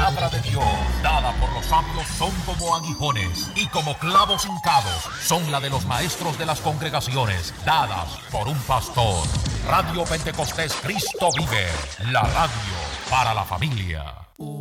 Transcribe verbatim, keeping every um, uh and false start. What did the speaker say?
palabra de Dios, dada por los sabios, son como aguijones, y como clavos hincados son la de los maestros de las congregaciones, dadas por un pastor. Radio Pentecostés Cristo vive, la radio para la familia.